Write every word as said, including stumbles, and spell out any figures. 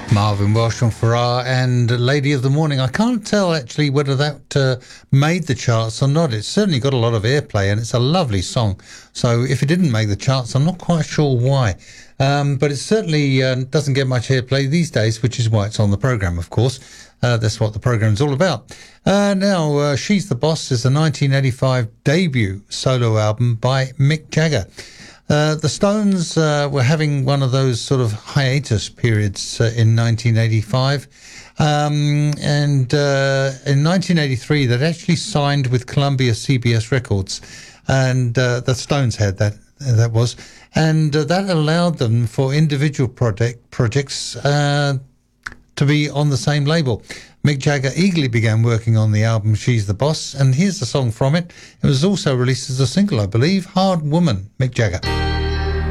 Marvin Welsh on Farrar and Lady of the Morning. I can't tell actually whether that uh, made the charts or not. It's certainly got a lot of airplay and it's a lovely song. So if it didn't make the charts, I'm not quite sure why. Um, but it certainly uh, doesn't get much airplay these days, which is why it's on the programme, of course. Uh, that's what the programme's all about. Uh, now, uh, She's the Boss is a nineteen eighty-five debut solo album by Mick Jagger. Uh, the Stones uh, were having one of those sort of hiatus periods uh, in nineteen eighty-five. Um, and uh, in nineteen eighty-three, they'd actually signed with Columbia C B S Records. And uh, the Stones had that, that was. And uh, that allowed them for individual project, projects uh, to be on the same label. Mick Jagger eagerly began working on the album She's the Boss, and here's the song from it. It was also released as a single, I believe, Hard Woman, Mick Jagger.